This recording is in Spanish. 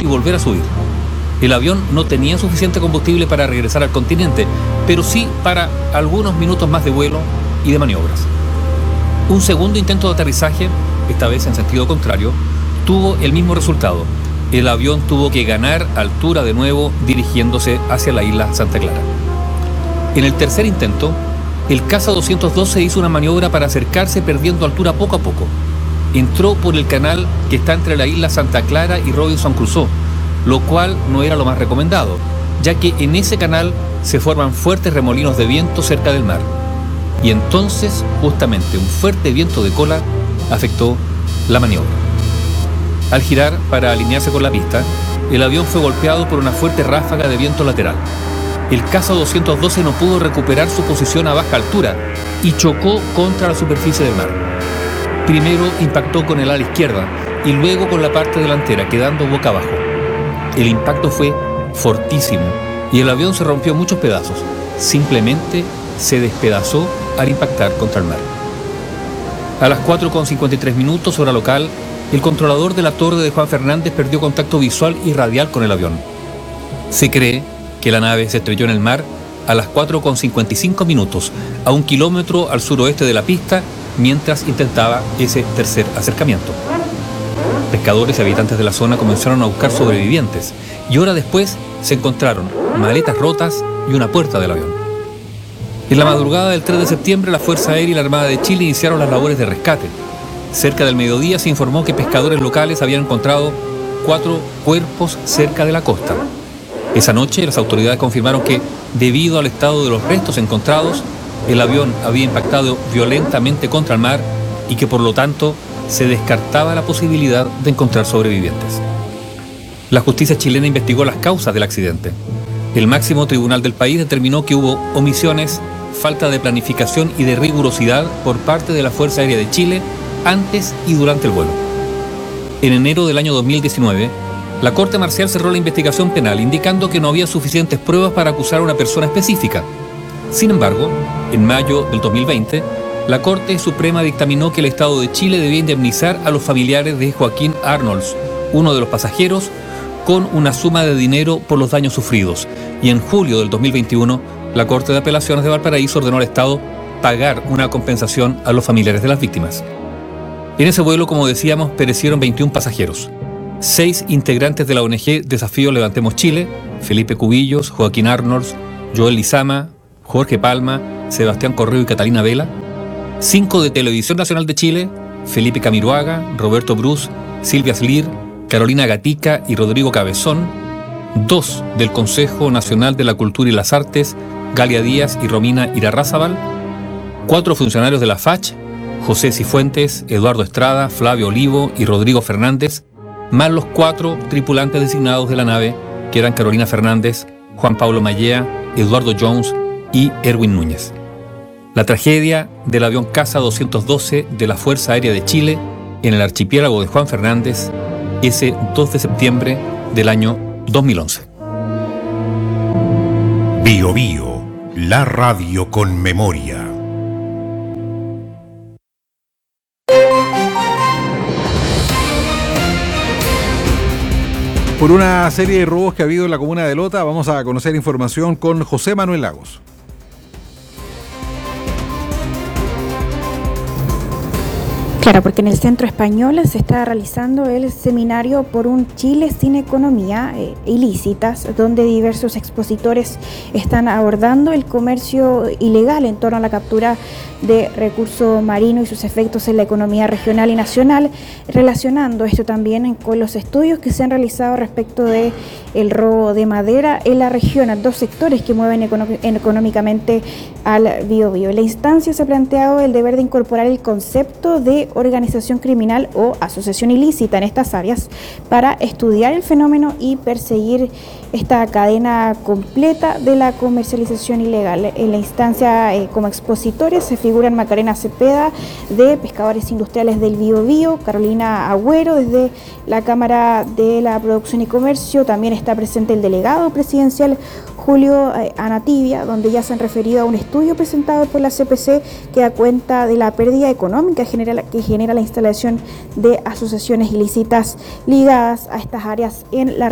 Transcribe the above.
y volver a subir. El avión no tenía suficiente combustible para regresar al continente, pero sí para algunos minutos más de vuelo y de maniobras. Un segundo intento de aterrizaje, esta vez en sentido contrario, tuvo el mismo resultado. El avión tuvo que ganar altura de nuevo dirigiéndose hacia la isla Santa Clara. En el tercer intento, el Caza 212 hizo una maniobra para acercarse perdiendo altura poco a poco. Entró por el canal que está entre la isla Santa Clara y Robinson Crusoe, lo cual no era lo más recomendado, ya que en ese canal se forman fuertes remolinos de viento cerca del mar. Y entonces, justamente, un fuerte viento de cola afectó la maniobra. Al girar para alinearse con la pista, el avión fue golpeado por una fuerte ráfaga de viento lateral. El Caza 212 no pudo recuperar su posición a baja altura y chocó contra la superficie del mar. Primero impactó con el ala izquierda y luego con la parte delantera, quedando boca abajo. El impacto fue fortísimo y el avión se rompió en muchos pedazos. Simplemente se despedazó al impactar contra el mar. A las 4:53 hora local, el controlador de la torre de Juan Fernández perdió contacto visual y radial con el avión. Se cree que la nave se estrelló en el mar a las 4:55, a 1 kilómetro al suroeste de la pista, mientras intentaba ese tercer acercamiento. Pescadores y habitantes de la zona comenzaron a buscar sobrevivientes y horas después se encontraron maletas rotas y una puerta del avión. En la madrugada del 3 de septiembre, la Fuerza Aérea y la Armada de Chile iniciaron las labores de rescate. Cerca del mediodía se informó que pescadores locales habían encontrado 4 cuerpos cerca de la costa. Esa noche las autoridades confirmaron que, debido al estado de los restos encontrados, el avión había impactado violentamente contra el mar y que por lo tanto se descartaba la posibilidad de encontrar sobrevivientes. La justicia chilena investigó las causas del accidente. El máximo tribunal del país determinó que hubo omisiones, falta de planificación y de rigurosidad por parte de la Fuerza Aérea de Chile antes y durante el vuelo. En enero del año 2019, la Corte Marcial cerró la investigación penal, indicando que no había suficientes pruebas para acusar a una persona específica. Sin embargo, en mayo del 2020, la Corte Suprema dictaminó que el Estado de Chile debía indemnizar a los familiares de Joaquín Arnolds, uno de los pasajeros, con una suma de dinero por los daños sufridos. Y en julio del 2021, la Corte de Apelaciones de Valparaíso ordenó al Estado pagar una compensación a los familiares de las víctimas. En ese vuelo, como decíamos, perecieron 21 pasajeros. 6 integrantes de la ONG Desafío Levantemos Chile: Felipe Cubillos, Joaquín Arnolds, Joel Lizama, Jorge Palma, Sebastián Correo y Catalina Vela. 5 de Televisión Nacional de Chile: Felipe Camiroaga, Roberto Bruce, Silvia Slir, Carolina Gatica y Rodrigo Cabezón. 2 del Consejo Nacional de la Cultura y las Artes: Galia Díaz y Romina Irarrázaval. 4 funcionarios de la FACH: José Cifuentes, Eduardo Estrada, Flavio Olivo y Rodrigo Fernández, más los 4 tripulantes designados de la nave, que eran Carolina Fernández, Juan Pablo Mallea, Eduardo Jones y Erwin Núñez. La tragedia del avión Caza 212 de la Fuerza Aérea de Chile en el archipiélago de Juan Fernández, ese 2 de septiembre del año 2011. Bio Bio, la radio con memoria. Por una serie de robos que ha habido en la comuna de Lota, vamos a conocer información con José Manuel Lagos. Claro, porque en el Centro Español se está realizando el seminario por un Chile sin economía ilícitas, donde diversos expositores están abordando el comercio ilegal en torno a la captura de recursos marinos y sus efectos en la economía regional y nacional, relacionando esto también con los estudios que se han realizado respecto de el robo de madera en la región, a 2 sectores que mueven económicamente al Biobío. En la instancia se ha planteado el deber de incorporar el concepto de organización criminal o asociación ilícita en estas áreas para estudiar el fenómeno y perseguir esta cadena completa de la comercialización ilegal. En la instancia, como expositores, se figuran Macarena Cepeda, de Pescadores Industriales del Biobío, Carolina Agüero, desde la Cámara de la Producción y Comercio. También está presente el delegado presidencial Julio Anativia, donde ya se han referido a un estudio presentado por la CPC que da cuenta de la pérdida económica que genera la instalación de asociaciones ilícitas ligadas a estas áreas en la